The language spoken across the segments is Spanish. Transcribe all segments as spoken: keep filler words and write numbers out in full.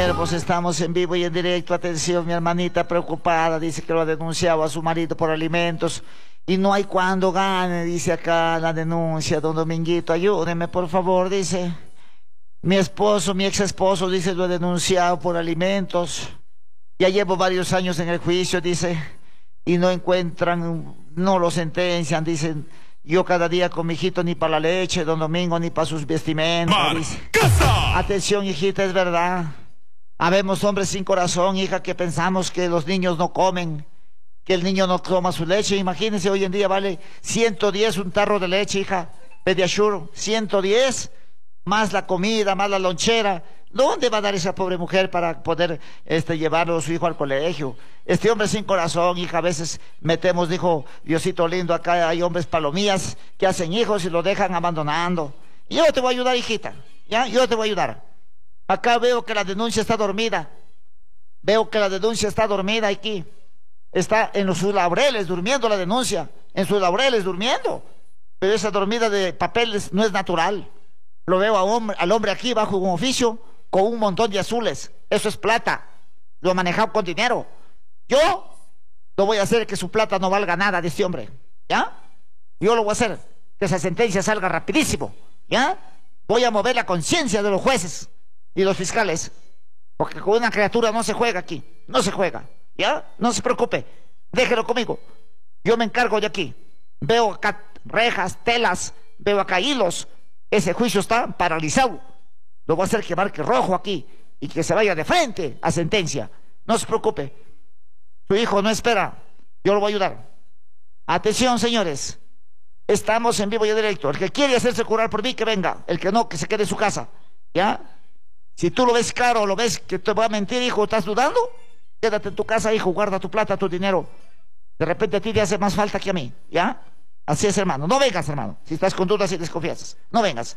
nervios, estamos en vivo y en directo. Atención, mi hermanita preocupada, dice que lo ha denunciado a su marido por alimentos y no hay cuando gane, dice acá la denuncia. Don Dominguito, ayúdeme por favor, dice. Mi esposo, mi ex esposo, dice, lo he denunciado por alimentos. Ya llevo varios años en el juicio, dice, y no encuentran, no lo sentencian, dicen. Yo cada día con mi hijito ni para la leche, don Domingo, ni para sus vestimentas, dice. Atención, hijita, es verdad. Habemos hombres sin corazón, hija, que pensamos que los niños no comen, que el niño no toma su leche. Imagínense, hoy en día vale ciento diez un tarro de leche, hija, Pediasure, ciento diez, más la comida, más la lonchera. ¿Dónde va a dar esa pobre mujer para poder este, llevarlo a su hijo al colegio? Este hombre sin corazón, hija, a veces metemos, dijo Diosito lindo, acá hay hombres palomías que hacen hijos y lo dejan abandonando. Y yo te voy a ayudar, hijita, ¿ya? Yo te voy a ayudar. Acá veo que la denuncia está dormida. Veo que la denuncia está dormida aquí. Está en sus laureles durmiendo la denuncia, en sus laureles durmiendo. Pero esa dormida de papeles no es natural. Lo veo a hombre, al hombre aquí bajo un oficio con un montón de azules. Eso es plata. Lo ha manejado con dinero. Yo lo voy a hacer que su plata no valga nada de este hombre. ¿Ya? Yo lo voy a hacer que esa sentencia salga rapidísimo. ¿Ya? Voy a mover la conciencia de los jueces y los fiscales. Porque con una criatura no se juega aquí. No se juega. ¿Ya? No se preocupe. Déjelo conmigo. Yo me encargo de aquí. Veo acá rejas, telas. Veo acá hilos. Ese juicio está paralizado. Lo voy a hacer que marque rojo aquí y que se vaya de frente a sentencia. No se preocupe. Su hijo no espera. Yo lo voy a ayudar. Atención, señores. Estamos en vivo y en directo. El que quiere hacerse curar por mí, que venga. El que no, que se quede en su casa. ¿Ya? Si tú lo ves caro, lo ves que te va a mentir, hijo, ¿estás dudando? Quédate en tu casa, hijo, guarda tu plata, tu dinero. De repente a ti te hace más falta que a mí. ¿Ya? Así es, hermano. No vengas, hermano. Si estás con dudas y desconfianzas, no vengas.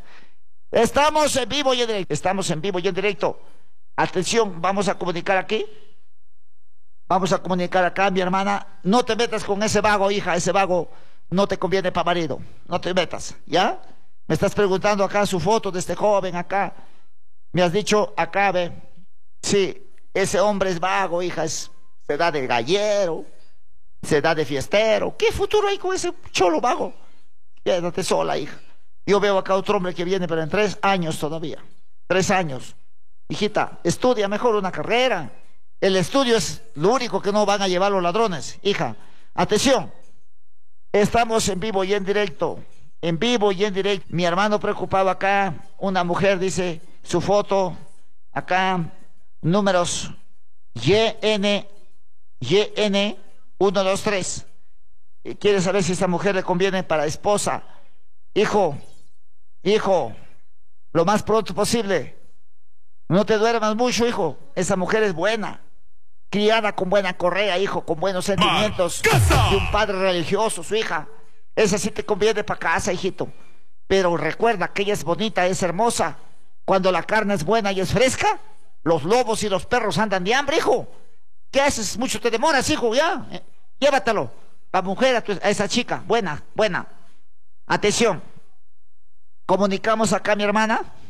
Estamos en vivo y en directo. Estamos en vivo y en directo. Atención, vamos a comunicar aquí. Vamos a comunicar acá, mi hermana. No te metas con ese vago, hija. Ese vago no te conviene para marido. No te metas, ¿ya? Me estás preguntando acá su foto de este joven acá. Me has dicho acá, ve. Sí, ese hombre es vago, hija. Es, se da de gallero. Se da de fiestero. ¿Qué futuro hay con ese cholo vago? Quédate sola, hija. Yo veo acá otro hombre que viene, pero en tres años todavía. Tres años. Hijita, estudia mejor una carrera. El estudio es lo único que no van a llevar los ladrones. Hija, atención. Estamos en vivo y en directo. En vivo y en directo. Mi hermano preocupado acá. Una mujer dice su foto. Acá, números Y N, Y N uno, dos, tres. Y quiere saber si esta mujer le conviene para esposa. Hijo, hijo, lo más pronto posible. No te duermas mucho, hijo. Esa mujer es buena. Criada con buena correa, hijo, con buenos sentimientos. De un padre religioso, su hija. Esa sí te conviene para casa, hijito. Pero recuerda que ella es bonita, es hermosa. Cuando la carne es buena y es fresca, los lobos y los perros andan de hambre, hijo. ¿Qué haces? Mucho te demoras, hijo, ya. Eh, llévatelo. La mujer a, tu, a esa chica. Buena, buena. Atención. Comunicamos acá, mi hermana.